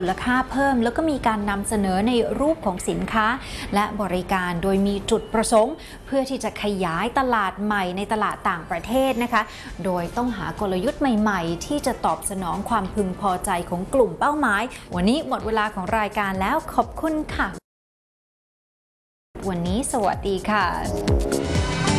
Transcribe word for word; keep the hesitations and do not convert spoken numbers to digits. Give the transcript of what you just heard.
มูลค่าเพิ่มแล้วก็มีการนำเสนอในรูปของสินค้าและบริการโดยมีจุดประสงค์เพื่อที่จะขยายตลาดใหม่ในตลาดต่างประเทศนะคะโดยต้องหากลยุทธ์ใหม่ๆที่จะตอบสนองความพึงพอใจของกลุ่มเป้าหมายวันนี้หมดเวลาของรายการแล้วขอบคุณค่ะวันนี้สวัสดีค่ะ